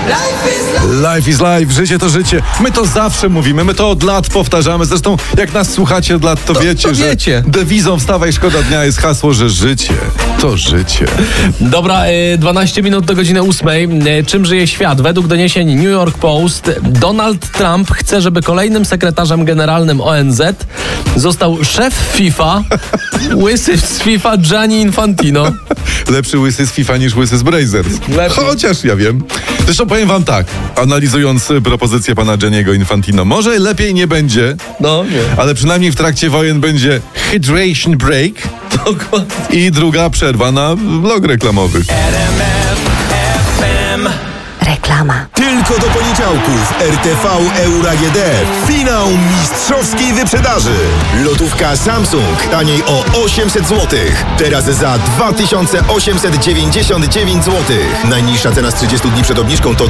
Life is life, życie to życie. My to zawsze mówimy, my to od lat powtarzamy. Zresztą jak nas słuchacie od lat, to wiecie, że dewizą Wstawaj Szkoda Dnia jest hasło, że życie to życie. Dobra, 12 minut do godziny 8. Czym żyje świat? Według doniesień New York Post Donald Trump chce, żeby kolejnym sekretarzem generalnym ONZ został szef FIFA, łysy z FIFA Gianni Infantino. Lepszy łysy z FIFA niż łysy z Brazers. Lepszy. Chociaż ja wiem. Zresztą powiem wam tak, analizując propozycję pana Gianniego Infantino, może lepiej nie będzie, No, nie. ale przynajmniej w trakcie wojen będzie hydration break i druga przerwa na blog reklamowy. Reklama. Tylko do poniedziałków RTV Euro AGD. Finał mistrzowskiej wyprzedaży. Lotówka Samsung taniej o 800 zł. Teraz za 2899 zł. Najniższa cena z 30 dni przed obniżką to